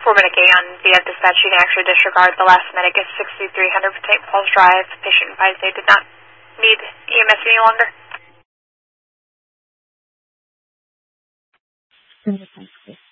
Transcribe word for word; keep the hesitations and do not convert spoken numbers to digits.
four minute gate on V F dispatch. You can actually disregard the last medic is sixty-three hundred Saint Paul's Drive. Patient advised they did not need E M S any longer. Understood.